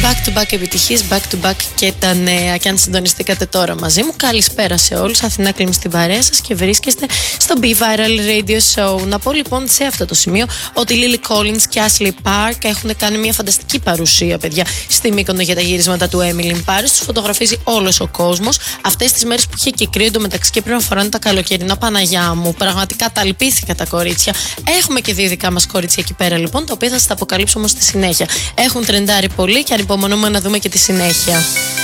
Back to back επιτυχίες, back to back και τα νέα. Και αν συντονιστήκατε τώρα μαζί μου, καλησπέρα σε όλους. Αθηνά Κλίμη στην παρέα σας και βρίσκεστε στο Be Viral Radio Show. Να πω λοιπόν σε αυτό το σημείο ότι η Lily Collins και Ashley Park έχουν κάνει μια φανταστική παρουσία, παιδιά, στη Μύκονο για τα γυρίσματα του Emily in Paris. Τους φωτογραφίζει όλος ο κόσμος. Αυτές τις μέρες που είχε και κρύο εντωμεταξύ και πρέπει να φοράνε τα καλοκαιρινά, Παναγιά μου. Πραγματικά τα αλπίστηκα τα κορίτσια. Έχουμε και δύο δικά μας κορίτσια εκεί πέρα λοιπόν, τα οποία θα σας τα αποκαλύψω όμως στη συνέχεια. Έχουν τρεντάρει πολύ και ανυπομονούμε να δούμε και τη συνέχεια.